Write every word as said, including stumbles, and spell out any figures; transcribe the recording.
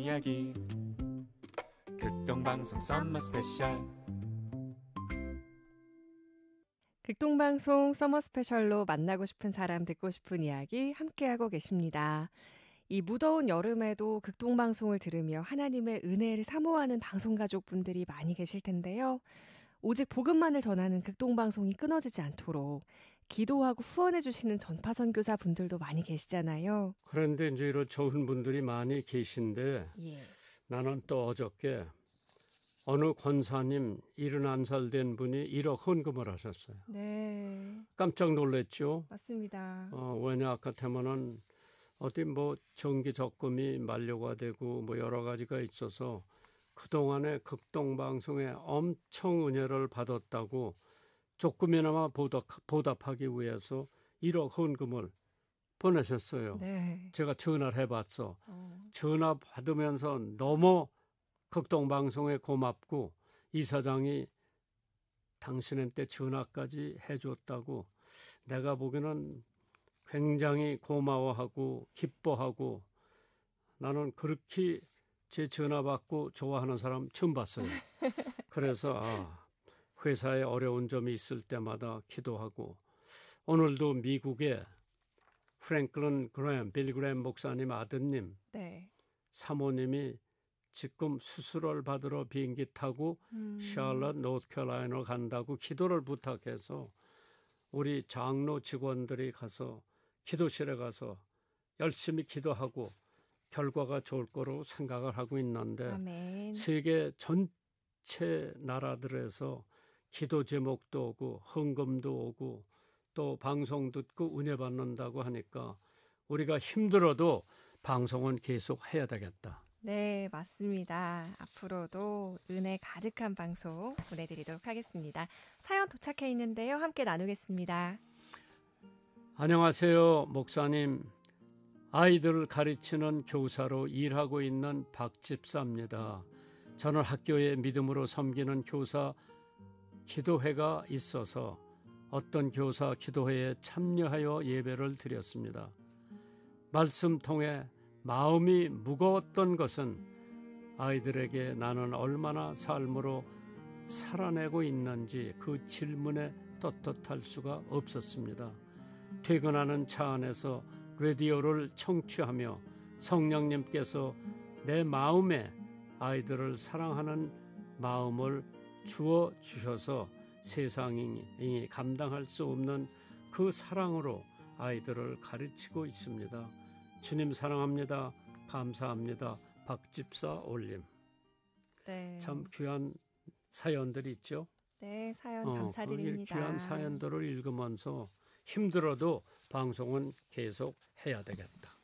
이야기 극동방송 썸머 스페셜. 극동방송 서머 스페셜로 만나고 싶은 사람, 듣고 싶은 이야기 함께하고 계십니다. 이 무더운 여름에도 극동방송을 들으며 하나님의 은혜를 사모하는 방송가족분들이 많이 계실 텐데요. 오직 복음만을 전하는 극동방송이 끊어지지 않도록 기도하고 후원해 주시는 전파 선교사 분들도 많이 계시잖아요. 그런데 이제 이런 좋은 분들이 많이 계신데 예. 나는 또 어저께 어느 권사님 일흔한 살 된 분이 일억 헌금을 하셨어요. 네. 깜짝 놀랐죠. 맞습니다. 어, 왜냐 같으면은 어디 뭐 정기 적금이 만료가 되고 뭐 여러 가지가 있어서 그동안에 극동방송에 엄청 은혜를 받았다고 조금이나마 보답, 보답하기 위해서 일억 헌금을 보내셨어요. 네. 제가 전화를 해봤어. 어. 전화 받으면서 너무 극동방송에 고맙고 이사장이 당신한테 전화까지 해줬다고 내가 보기에는 굉장히 고마워하고 기뻐하고 나는 그렇게 제 전화 받고 좋아하는 사람 처음 봤어요. 그래서 아, 회사에 어려운 점이 있을 때마다 기도하고 오늘도 미국에 프랭클린 그램, 빌 그램 목사님 아드님 네. 사모님이 지금 수술을 받으러 비행기 타고 음. 샬럿, 노스캐롤라이나 간다고 기도를 부탁해서 우리 장로 직원들이 가서 기도실에 가서 열심히 기도하고 결과가 좋을 거로 생각을 하고 있는데 아멘. 세계 전체 나라들에서 기도 제목도 오고 헌금도 오고 또 방송 듣고 은혜 받는다고 하니까 우리가 힘들어도 방송은 계속 해야 되겠다. 네, 맞습니다. 앞으로도 은혜 가득한 방송 보내드리도록 하겠습니다. 사연 도착해 있는데요. 함께 나누겠습니다. 안녕하세요, 목사님. 아이들을 가르치는 교사로 일하고 있는 박집사입니다. 저는 학교에 믿음으로 섬기는 교사 기도회가 있어서 어떤 교사 기도회에 참여하여 예배를 드렸습니다. 말씀 통해 마음이 무거웠던 것은 아이들에게 나는 얼마나 삶으로 살아내고 있는지 그 질문에 떳떳할 수가 없었습니다. 퇴근하는 차 안에서 라디오를 청취하며 성령님께서 내 마음에 아이들을 사랑하는 마음을 주어 주셔서 세상이 감당할 수 없는 그 사랑으로 아이들을 가르치고 있습니다. 주님 사랑합니다. 감사합니다. 박집사 올림. 네. 참 귀한 사연들이 있죠. 네, 사연 어, 감사드립니다. 그 귀한 사연들을 읽으면서 힘들어도 방송은 계속 해야 되겠다.